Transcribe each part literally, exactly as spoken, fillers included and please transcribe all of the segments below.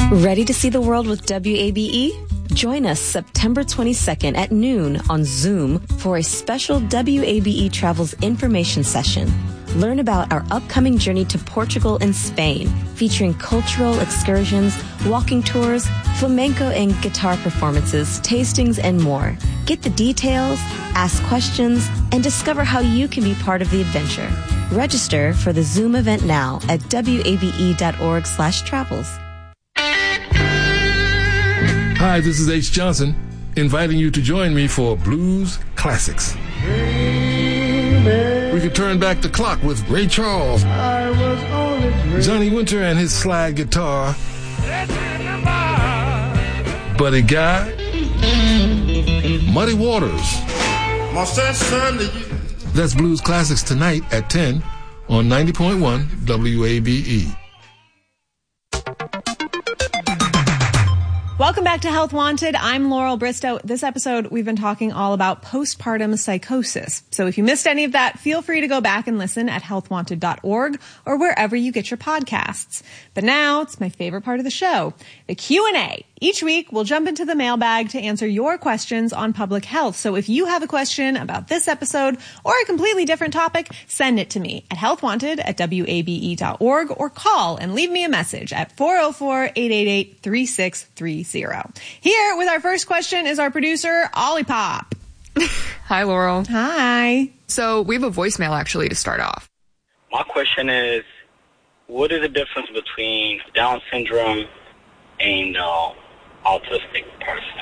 Ready to see the world with W A B E? Join us September twenty-second at noon on Zoom for a special W A B E Travels information session. Learn about our upcoming journey to Portugal and Spain, featuring cultural excursions, walking tours, flamenco and guitar performances, tastings, and more. Get the details, ask questions, and discover how you can be part of the adventure. Register for the Zoom event now at wabe.org slash travels. Hi, this is H. Johnson, inviting you to join me for Blues Classics. We could turn back the clock with Ray Charles, Johnny Winter and his slide guitar, Buddy Guy, Muddy Waters. That's Blues Classics tonight at ten on ninety point one W A B E. Welcome back to Health Wanted. I'm Laurel Bristow. This episode, we've been talking all about postpartum psychosis. So if you missed any of that, feel free to go back and listen at health wanted dot org or wherever you get your podcasts. But now it's my favorite part of the show, the Q and A. Each week, we'll jump into the mailbag to answer your questions on public health. So if you have a question about this episode or a completely different topic, send it to me at healthwanted at W A B E dot org or call and leave me a message at four oh four, eight eight eight, three six three zero. Here with our first question is our producer, Ollie Pop. Hi, Laurel. Hi. So we have a voicemail actually to start off. My question is, what is the difference between Down syndrome and uh, autistic person?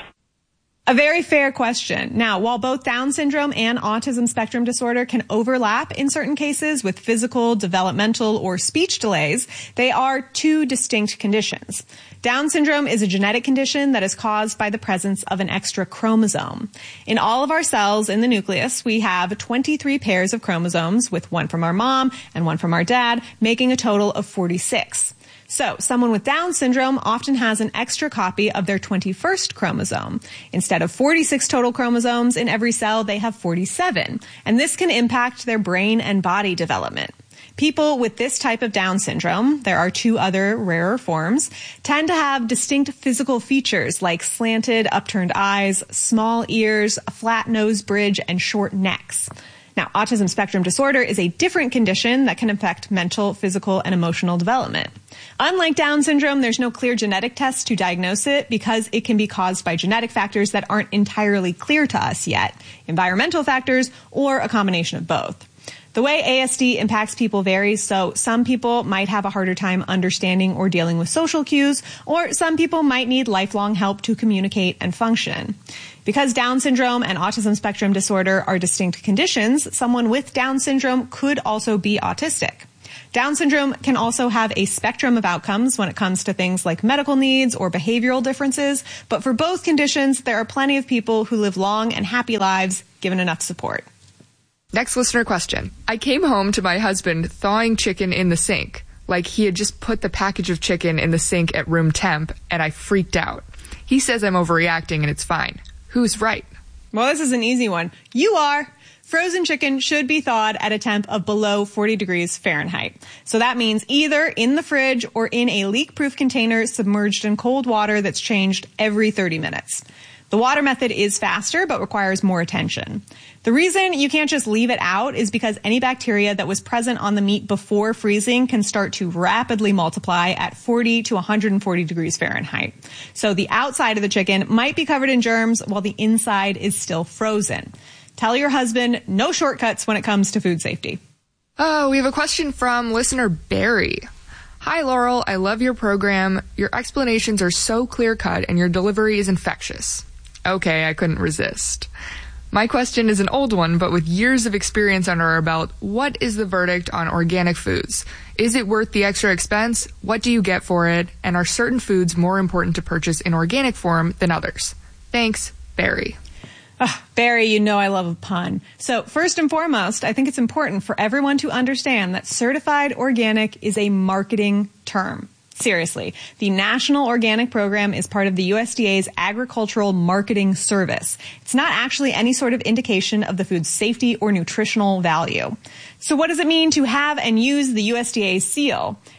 A very fair question. Now, while both Down syndrome and autism spectrum disorder can overlap in certain cases with physical, developmental, or speech delays, they are two distinct conditions. Down syndrome is a genetic condition that is caused by the presence of an extra chromosome. In all of our cells in the nucleus, we have twenty-three pairs of chromosomes, with one from our mom and one from our dad, making a total of forty-six. So, someone with Down syndrome often has an extra copy of their twenty-first chromosome. Instead of forty-six total chromosomes in every cell, they have forty-seven. And this can impact their brain and body development. People with this type of Down syndrome, there are two other rarer forms, tend to have distinct physical features like slanted, upturned eyes, small ears, a flat nose bridge, and short necks. Now, autism spectrum disorder is a different condition that can affect mental, physical, and emotional development. Unlike Down syndrome, there's no clear genetic test to diagnose it because it can be caused by genetic factors that aren't entirely clear to us yet, environmental factors, or a combination of both. The way A S D impacts people varies, so some people might have a harder time understanding or dealing with social cues, or some people might need lifelong help to communicate and function. Because Down syndrome and autism spectrum disorder are distinct conditions, someone with Down syndrome could also be autistic. Down syndrome can also have a spectrum of outcomes when it comes to things like medical needs or behavioral differences, but for both conditions, there are plenty of people who live long and happy lives given enough support. Next listener question. I came home to my husband thawing chicken in the sink, like he had just put the package of chicken in the sink at room temp, and I freaked out. He says I'm overreacting and it's fine. Who's right? Well, this is an easy one. You are. Frozen chicken should be thawed at a temp of below forty degrees Fahrenheit. So that means either in the fridge or in a leak-proof container submerged in cold water that's changed every thirty minutes. The water method is faster, but requires more attention. The reason you can't just leave it out is because any bacteria that was present on the meat before freezing can start to rapidly multiply at forty to one hundred forty degrees Fahrenheit. So the outside of the chicken might be covered in germs while the inside is still frozen. Tell your husband no shortcuts when it comes to food safety. Oh, we have a question from listener Barry. Hi, Laurel. I love your program. Your explanations are so clear-cut and your delivery is infectious. Okay, I couldn't resist. My question is an old one, but with years of experience under our belt, what is the verdict on organic foods? Is it worth the extra expense? What do you get for it? And are certain foods more important to purchase in organic form than others? Thanks, Barry. Oh, Barry, you know I love a pun. So first and foremost, I think it's important for everyone to understand that certified organic is a marketing term. Seriously, the National Organic Program is part of the U S D A's Agricultural Marketing Service. It's not actually any sort of indication of the food's safety or nutritional value. So what does it mean to have and use the U S D A seal?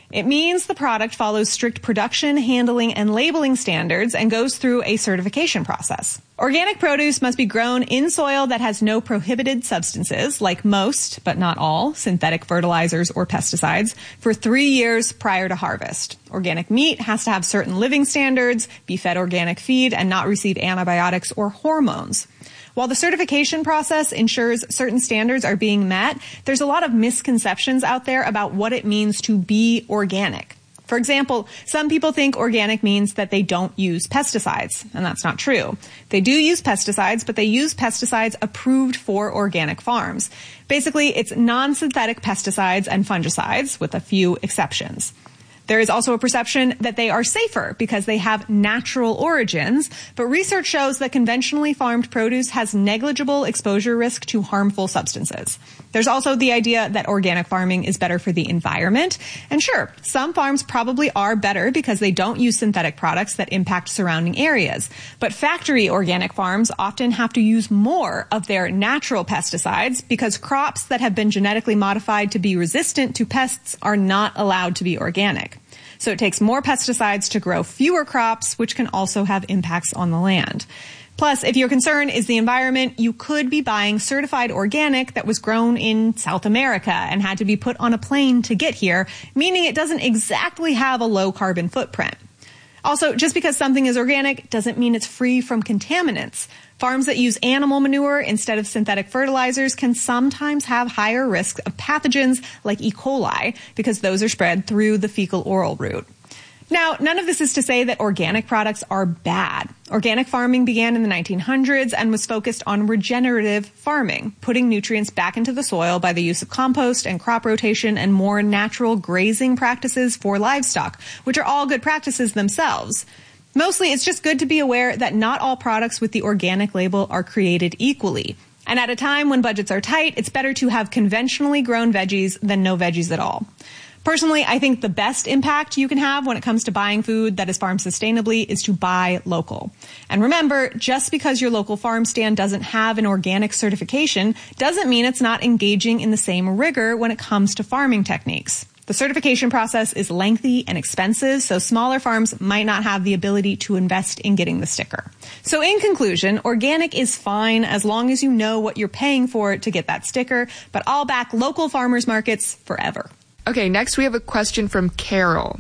It means the product follows strict production, handling, and labeling standards and goes through a certification process. Organic produce must be grown in soil that has no prohibited substances, like most, but not all, synthetic fertilizers or pesticides, for three years prior to harvest. Organic meat has to have certain living standards, be fed organic feed, and not receive antibiotics or hormones. While the certification process ensures certain standards are being met, there's a lot of misconceptions out there about what it means to be organic. For example, some people think organic means that they don't use pesticides, and that's not true. They do use pesticides, but they use pesticides approved for organic farms. Basically, it's non-synthetic pesticides and fungicides, with a few exceptions. There is also a perception that they are safer because they have natural origins, but research shows that conventionally farmed produce has negligible exposure risk to harmful substances. There's also the idea that organic farming is better for the environment. And sure, some farms probably are better because they don't use synthetic products that impact surrounding areas. But factory organic farms often have to use more of their natural pesticides because crops that have been genetically modified to be resistant to pests are not allowed to be organic. So it takes more pesticides to grow fewer crops, which can also have impacts on the land. Plus, if your concern is the environment, you could be buying certified organic that was grown in South America and had to be put on a plane to get here, meaning it doesn't exactly have a low carbon footprint. Also, just because something is organic doesn't mean it's free from contaminants. Farms that use animal manure instead of synthetic fertilizers can sometimes have higher risk of pathogens like E. coli because those are spread through the fecal-oral route. Now, none of this is to say that organic products are bad. Organic farming began in the nineteen hundreds and was focused on regenerative farming, putting nutrients back into the soil by the use of compost and crop rotation and more natural grazing practices for livestock, which are all good practices themselves. Mostly, it's just good to be aware that not all products with the organic label are created equally. And at a time when budgets are tight, it's better to have conventionally grown veggies than no veggies at all. Personally, I think the best impact you can have when it comes to buying food that is farmed sustainably is to buy local. And remember, just because your local farm stand doesn't have an organic certification doesn't mean it's not engaging in the same rigor when it comes to farming techniques. The certification process is lengthy and expensive, so smaller farms might not have the ability to invest in getting the sticker. So in conclusion, organic is fine as long as you know what you're paying for to get that sticker, but I'll back local farmers markets forever. Okay, next we have a question from Carol.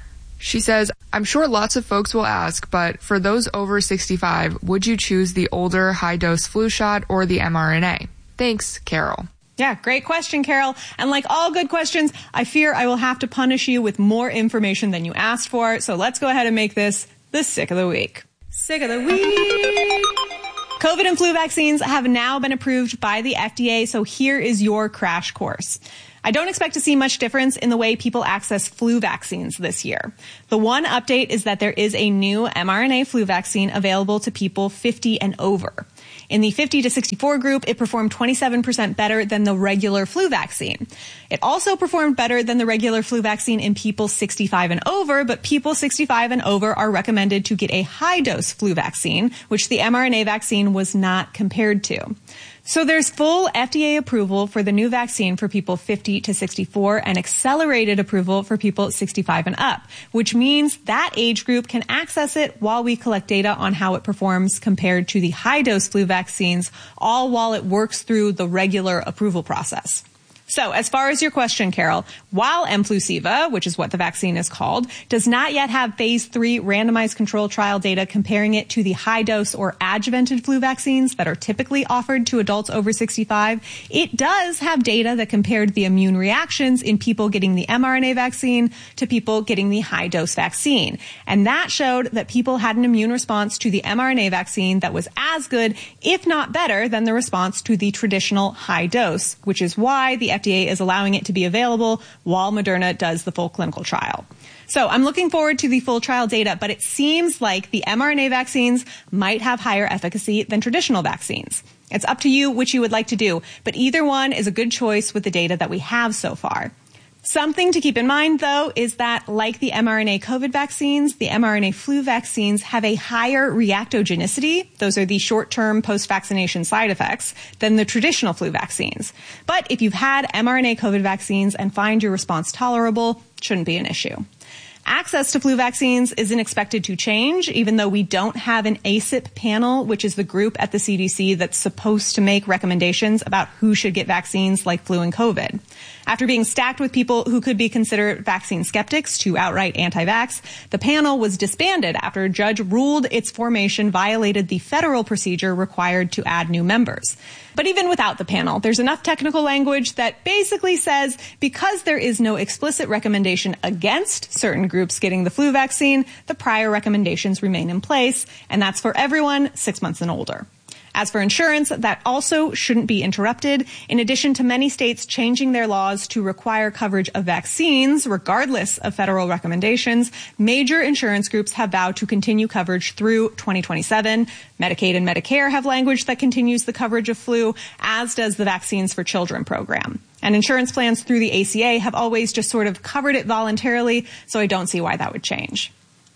She says, I'm sure lots of folks will ask, but for those over sixty-five, would you choose the older high-dose flu shot or the M R N A? Thanks, Carol. Yeah, great question, Carol. And like all good questions, I fear I will have to punish you with more information than you asked for. So let's go ahead and make this the Sick of the Week. Sick of the Week. COVID and flu vaccines have now been approved by the F D A, so here is your crash course. I don't expect to see much difference in the way people access flu vaccines this year. The one update is that there is a new M R N A flu vaccine available to people fifty and over. In the fifty to sixty-four group, it performed twenty-seven percent better than the regular flu vaccine. It also performed better than the regular flu vaccine in people sixty-five and over, but people sixty-five and over are recommended to get a high-dose flu vaccine, which the M R N A vaccine was not compared to. So there's full F D A approval for the new vaccine for people fifty to sixty-four and accelerated approval for people sixty-five and up, which means that age group can access it while we collect data on how it performs compared to the high-dose flu vaccines, all while it works through the regular approval process. So as far as your question, Carol, while Mflusiva, which is what the vaccine is called, does not yet have phase three randomized control trial data comparing it to the high-dose or adjuvanted flu vaccines that are typically offered to adults over sixty-five, it does have data that compared the immune reactions in people getting the M R N A vaccine to people getting the high-dose vaccine. And that showed that people had an immune response to the M R N A vaccine that was as good, if not better, than the response to the traditional high-dose, which is why the F D A is allowing it to be available while Moderna does the full clinical trial. So I'm looking forward to the full trial data, but it seems like the M R N A vaccines might have higher efficacy than traditional vaccines. It's up to you which you would like to do, but either one is a good choice with the data that we have so far. Something to keep in mind, though, is that like the mRNA COVID vaccines, the mRNA flu vaccines have a higher reactogenicity, those are the short-term post-vaccination side effects, than the traditional flu vaccines. But if you've had mRNA COVID vaccines and find your response tolerable, it shouldn't be an issue. Access to flu vaccines isn't expected to change, even though we don't have an A C I P panel, which is the group at the C D C that's supposed to make recommendations about who should get vaccines like flu and COVID. After being stacked with people who could be considered vaccine skeptics to outright anti-vax, the panel was disbanded after a judge ruled its formation violated the federal procedure required to add new members. But even without the panel, there's enough technical language that basically says because there is no explicit recommendation against certain groups getting the flu vaccine, the prior recommendations remain in place, and that's for everyone six months and older. As for insurance, that also shouldn't be interrupted. In addition to many states changing their laws to require coverage of vaccines, regardless of federal recommendations, major insurance groups have vowed to continue coverage through twenty twenty-seven. Medicaid and Medicare have language that continues the coverage of flu, as does the Vaccines for Children program. And insurance plans through the A C A have always just sort of covered it voluntarily, so I don't see why that would change.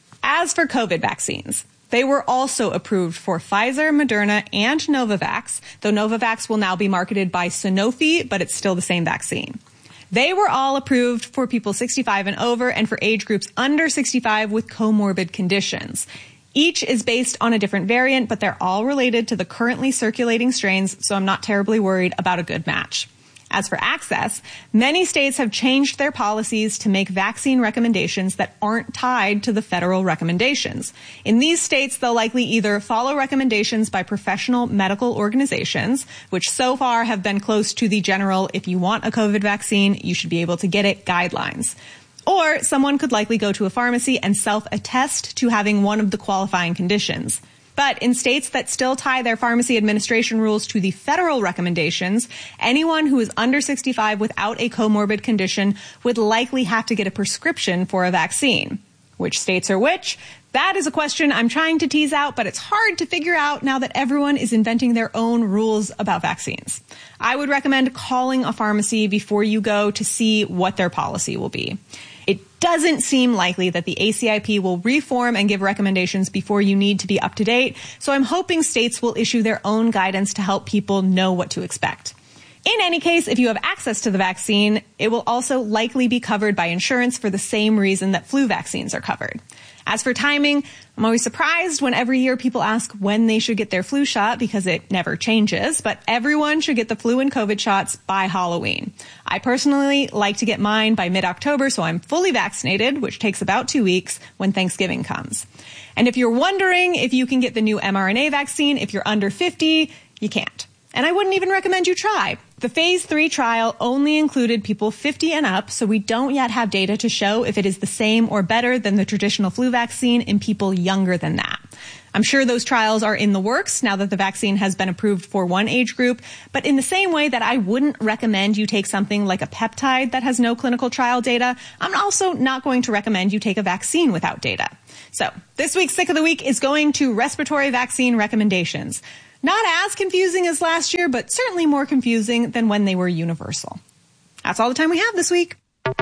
As for COVID vaccines, they were also approved for Pfizer, Moderna, and Novavax, though Novavax will now be marketed by Sanofi, but it's still the same vaccine. They were all approved for people sixty-five and over and for age groups under sixty-five with comorbid conditions. Each is based on a different variant, but they're all related to the currently circulating strains, so I'm not terribly worried about a good match. As for access, many states have changed their policies to make vaccine recommendations that aren't tied to the federal recommendations. In these states, they'll likely either follow recommendations by professional medical organizations, which so far have been close to the general, if you want a COVID vaccine, you should be able to get it guidelines. Or someone could likely go to a pharmacy and self-attest to having one of the qualifying conditions. But in states that still tie their pharmacy administration rules to the federal recommendations, anyone who is under sixty-five without a comorbid condition would likely have to get a prescription for a vaccine. Which states are which? That is a question I'm trying to tease out, but it's hard to figure out now that everyone is inventing their own rules about vaccines. I would recommend calling a pharmacy before you go to see what their policy will be. It doesn't seem likely that the A C I P will reform and give recommendations before you need to be up to date, so I'm hoping states will issue their own guidance to help people know what to expect. In any case, if you have access to the vaccine, it will also likely be covered by insurance for the same reason that flu vaccines are covered. As for timing, I'm always surprised when every year people ask when they should get their flu shot because it never changes, but everyone should get the flu and COVID shots by Halloween. I personally like to get mine by mid-October, so I'm fully vaccinated, which takes about two weeks when Thanksgiving comes. And if you're wondering if you can get the new mRNA vaccine if you're under fifty, you can't. And I wouldn't even recommend you try. The phase three trial only included people fifty and up, so we don't yet have data to show if it is the same or better than the traditional flu vaccine in people younger than that. I'm sure those trials are in the works now that the vaccine has been approved for one age group, but in the same way that I wouldn't recommend you take something like a peptide that has no clinical trial data, I'm also not going to recommend you take a vaccine without data. So this week's Sick of the Week is going to respiratory vaccine recommendations. Not as confusing as last year, but certainly more confusing than when they were universal. That's all the time we have this week.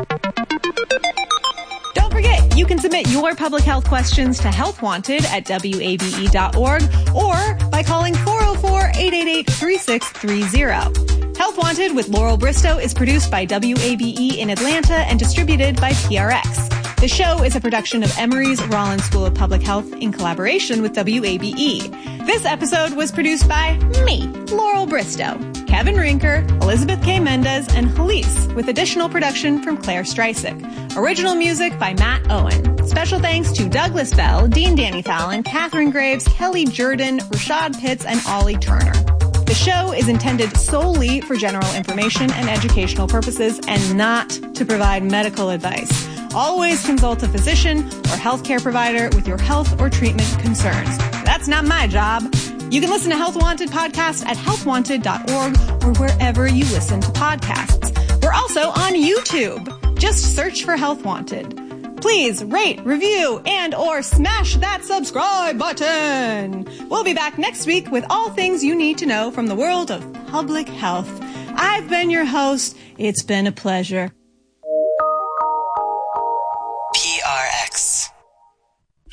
Don't forget, you can submit your public health questions to Health Wanted at W A B E dot org or by calling four oh four, eight eight eight, three six three zero. Health Wanted with Laurel Bristow is produced by W A B E in Atlanta and distributed by P R X. The show is a production of Emory's Rollins School of Public Health in collaboration with W A B E. This episode was produced by me, Laurel Bristow, Kevin Rinker, Elizabeth K. Mendez, and Halise, with additional production from Claire Streisig. Original music by Matt Owen. Special thanks to Douglas Bell, Dean Danny Fallon, Catherine Graves, Kelly Jordan, Rashad Pitts, and Ollie Turner. The show is intended solely for general information and educational purposes and not to provide medical advice. Always consult a physician or healthcare provider with your health or treatment concerns. That's not my job. You can listen to Health Wanted podcast at health wanted dot org or wherever you listen to podcasts. We're also on YouTube. Just search for Health Wanted. Please rate, review, and or smash that subscribe button. We'll be back next week with all things you need to know from the world of public health. I've been your host. It's been a pleasure.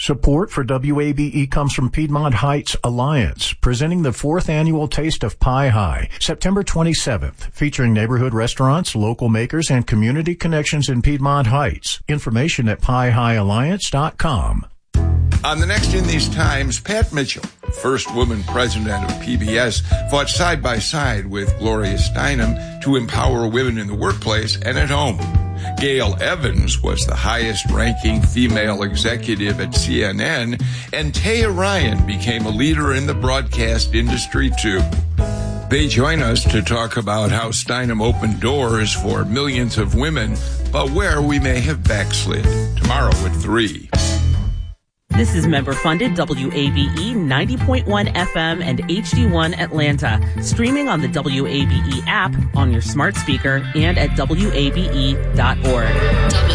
Support for W A B E comes from Piedmont Heights Alliance, presenting the fourth annual Taste of Pie High, September twenty-seventh, featuring neighborhood restaurants, local makers, and community connections in Piedmont Heights. Information at pie high alliance dot com. On the next In These Times, Pat Mitchell, first woman president of P B S, fought side by side with Gloria Steinem to empower women in the workplace and at home. Gail Evans was the highest-ranking female executive at C N N, and Taya Ryan became a leader in the broadcast industry, too. They join us to talk about how Steinem opened doors for millions of women, but where we may have backslid. Tomorrow at three. This is member-funded W A B E ninety point one F M and H D one Atlanta, streaming on the W A B E app, on your smart speaker, and at W A B E dot org.